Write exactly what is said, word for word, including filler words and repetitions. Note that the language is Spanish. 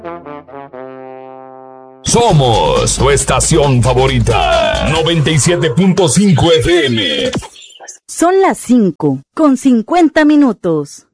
Somos tu estación favorita, noventa y siete punto cinco F M. Son las cinco con cincuenta minutos.